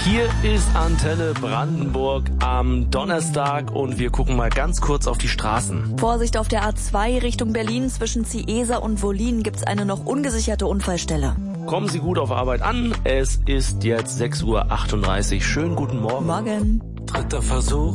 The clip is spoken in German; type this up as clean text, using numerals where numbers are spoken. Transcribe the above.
Hier ist Antenne Brandenburg am Donnerstag und wir gucken mal ganz kurz auf die Straßen. Vorsicht auf der A2 Richtung Berlin. Zwischen Ciesa und Wollin gibt's eine noch ungesicherte Unfallstelle. Kommen Sie gut auf Arbeit an. Es ist jetzt 6:38 Uhr. Schönen guten Morgen. Morgen. Dritter Versuch.